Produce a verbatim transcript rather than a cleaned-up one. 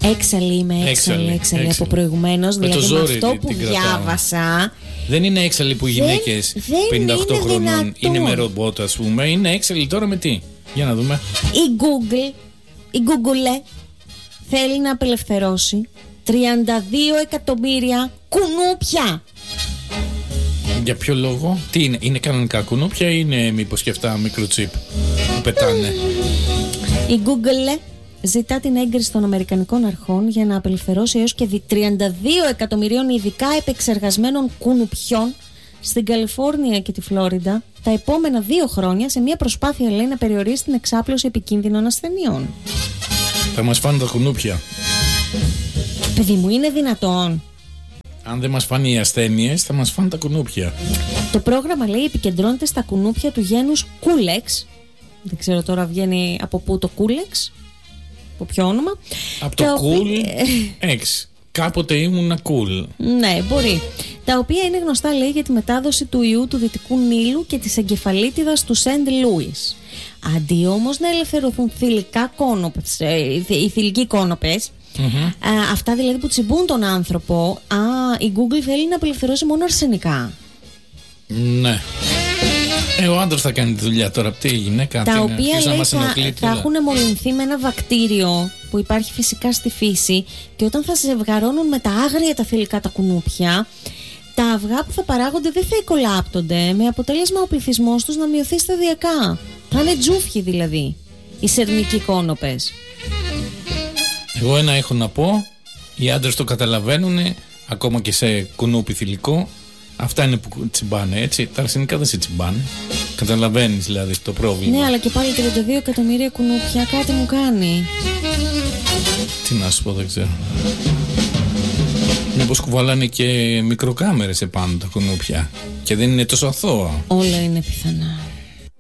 Έξαλλη είμαι, έξαλλη, έξαλλη από προηγουμένως. Δηλαδή με αυτό που διάβασα. Δεν είναι έξαλλη που οι γυναίκες πενήντα οκτώ χρονών δυνατόν. Είναι με ρομπότ, ας πούμε. Είναι έξαλλη τώρα με τι? Για να δούμε. Η Google, η Google θέλει να απελευθερώσει τριάντα δύο εκατομμύρια κουνούπια. Για ποιο λόγο? Τι είναι, είναι κανονικά κουνούπια ή είναι μήπως και αυτά μικροτσίπ που πετάνε? Η Google ζητά την έγκριση των Αμερικανικών αρχών για να απελευθερώσει έως και τριάντα δύο εκατομμυρίων ειδικά επεξεργασμένων κουνουπιών στην Καλιφόρνια και τη Φλόριντα τα επόμενα δύο χρόνια, σε μια προσπάθεια, λέει, να περιορίσει την εξάπλωση επικίνδυνων ασθενειών. Θα μας φάνε τα κουνούπια. Παιδί μου, είναι δυνατόν? Αν δεν μας φάνε οι ασθένειες, θα μας φάνε τα κουνούπια. Το πρόγραμμα, λέει, επικεντρώνεται στα κουνούπια του γένους Κούλεξ. Δεν ξέρω τώρα βγαίνει από πού το Κούλεξ. Από ποιο όνομα? Από το Cool X. Κάποτε ήμουνα cool. Ναι, μπορεί. Τα οποία είναι γνωστά, λέει, για τη μετάδοση του ιού του Δυτικού Νείλου και της εγκεφαλίτιδας του Σεντ Λούις. Αντί όμως να ελευθερωθούν θηλυκά κόνοπες, οι θηλυκοί κόνοπες, mm-hmm. α, αυτά δηλαδή που τσιμπούν τον άνθρωπο, α, η Google θέλει να απελευθερώσει μόνο αρσενικά. Ναι. Ε, ο άντρας θα κάνει τη δουλειά τώρα. Τι η γυναίκα? Τα τι οποία, είναι, λέει, θα, θα έχουν μολυνθεί με ένα βακτήριο που υπάρχει φυσικά στη φύση, και όταν θα ζευγαρώνουν με τα άγρια τα θηλυκά τα κουνούπια, τα αυγά που θα παράγονται δεν θα εκολάπτονται, με αποτέλεσμα ο πληθυσμός τους να μειωθεί σταδιακά. Θα είναι τζούφιοι δηλαδή οι σερνικοί κόνοπες. Εγώ ένα έχω να πω. Οι άντρες το καταλαβαίνουν, ακόμα και σε κουνούπι θηλυκό. Αυτά είναι που τσιμπάνε, έτσι. Τα αρσενικά δεν σε τσιμπάνε. Καταλαβαίνεις δηλαδή το πρόβλημα. Ναι, αλλά και πάλι τριάντα δύο εκατομμύρια κουνούπια κάτι μου κάνει. Τι να σου πω, δεν ξέρω. Μήπως κουβαλάνε και μικροκάμερες επάνω τα κουνούπια και δεν είναι τόσο αθώα. Όλα είναι πιθανά.